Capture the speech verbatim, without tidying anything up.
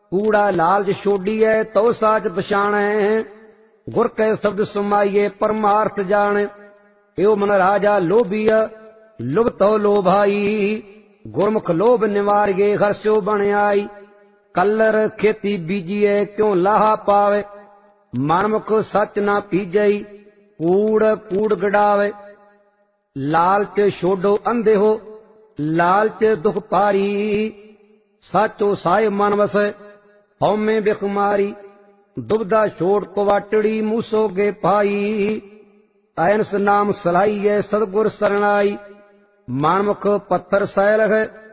कूड़ा लालच छोड़िए तो साच पछाणै। गुर कै शब्द सुमाइए परमार्थ जाने। यो मन राजा लोभिय लुभ तो लोभाई। गुरमुख लोभ निवारिए हर्षो बन आई। कलर खेती बीजिए क्यों लाहा पावे। मनमुख सच ना पीजई कूड़ कूड़ गड़ावे। लालच छोड़ो अंधे हो लालच दुख पारी। साचो साय मन वसै हौमे बिखमारी। दुबदा छोड़ कुवाटड़ी मूसोगे पाई। ऐनस नाम सलाई है सदगुर सरनाई। मनमुख पत्थर सैल है